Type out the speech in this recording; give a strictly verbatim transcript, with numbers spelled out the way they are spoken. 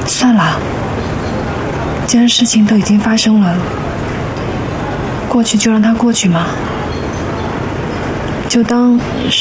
算了，既然事情都已经发生了，过去就让它过去嘛，就当